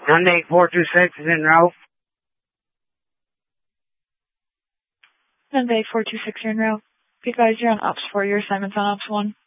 Hyundai 426 is in route. Hyundai 426 you're in route. Be advised you're on Ops 4. Your assignment's on Ops 1.